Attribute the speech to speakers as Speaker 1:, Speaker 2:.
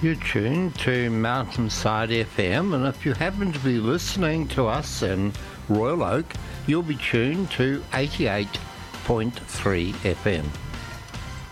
Speaker 1: You're tuned to Mountainside FM, and if you happen to be listening to us in Royal Oak, you'll be tuned to 88.3 FM.